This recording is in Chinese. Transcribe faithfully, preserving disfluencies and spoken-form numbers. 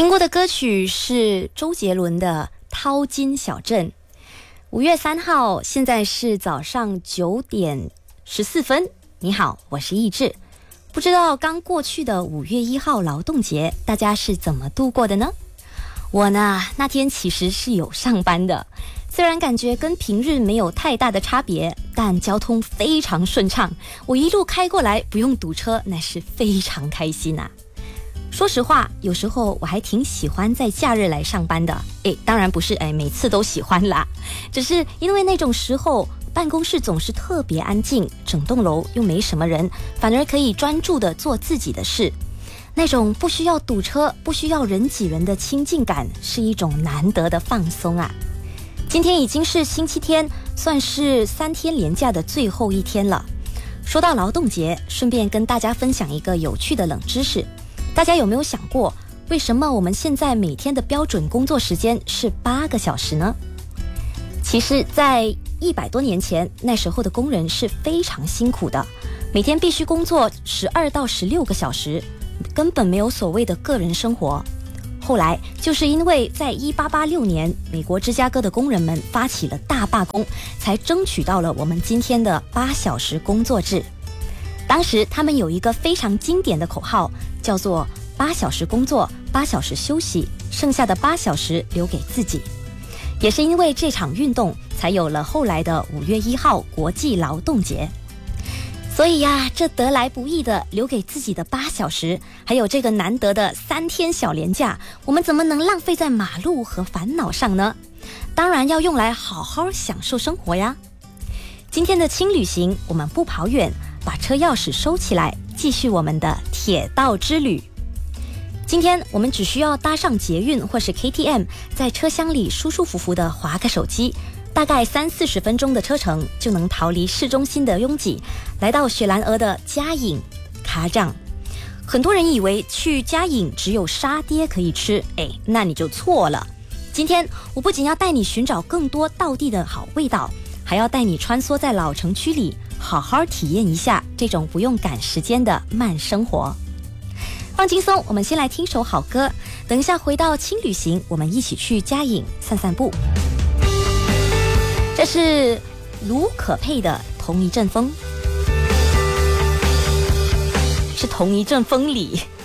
听过的歌曲是周杰伦的《淘金小镇》。五月三号，现在是早上九点十四分。你好，我是易志。不知道刚过去的五月一号劳动节，大家是怎么度过的呢？我呢，那天其实是有上班的，虽然感觉跟平日没有太大的差别，但交通非常顺畅，我一路开过来不用堵车，那是非常开心啊。说实话，有时候我还挺喜欢在假日来上班的。诶，当然不是诶每次都喜欢啦，只是因为那种时候办公室总是特别安静，整栋楼又没什么人，反而可以专注地做自己的事。那种不需要堵车，不需要人挤人的亲近感，是一种难得的放松啊。今天已经是星期天，算是三天连假的最后一天了。说到劳动节，顺便跟大家分享一个有趣的冷知识。大家有没有想过，为什么我们现在每天的标准工作时间是八个小时呢？其实在一百多年前，那时候的工人是非常辛苦的，每天必须工作十二到十六个小时，根本没有所谓的个人生活。后来就是因为在一八八六年，美国芝加哥的工人们发起了大罢工，才争取到了我们今天的八小时工作制。当时他们有一个非常经典的口号，叫做八小时工作，八小时休息，剩下的八小时留给自己。也是因为这场运动，才有了后来的五月一号国际劳动节。所以呀、啊，这得来不易的留给自己的八小时，还有这个难得的三天小连假，我们怎么能浪费在马路和烦恼上呢？当然要用来好好享受生活呀。今天的轻旅行，我们不跑远，把车钥匙收起来，继续我们的铁道之旅。今天我们只需要搭上捷运或是 K T M， 在车厢里舒舒服服地滑个手机，大概三四十分钟的车程就能逃离市中心的拥挤，来到雪兰莪的嘉颖卡掌。很多人以为去嘉颖只有沙爹可以吃，哎，那你就错了。今天我不仅要带你寻找更多道地的好味道，还要带你穿梭在老城区里，好好体验一下这种不用赶时间的慢生活。放轻松，我们先来听首好歌，等一下回到轻旅行，我们一起去嘉颖散散步。这是卢可佩的同一阵风，是同一阵风里